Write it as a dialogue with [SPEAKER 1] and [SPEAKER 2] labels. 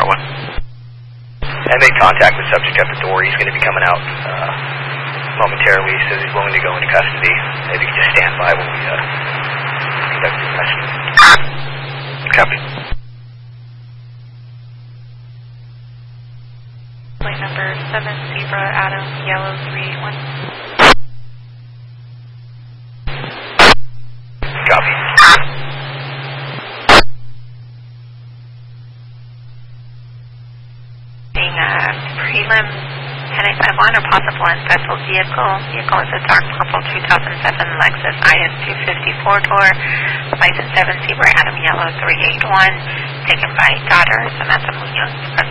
[SPEAKER 1] I made contact with subject at the door. He's going to be coming out momentarily. He says he's willing to go into custody. Maybe you can just stand by when we conduct the arrest.
[SPEAKER 2] Copy.
[SPEAKER 3] Flight number 7 Zebra Adam Yellow 381.
[SPEAKER 1] Copy.
[SPEAKER 3] Being prelim 1081 or possible and special vehicle. Vehicle is a dark purple 2007 Lexus IS 250 4-door. License 7 Zebra Adam Yellow 381. Taken by daughter Samantha Munoz.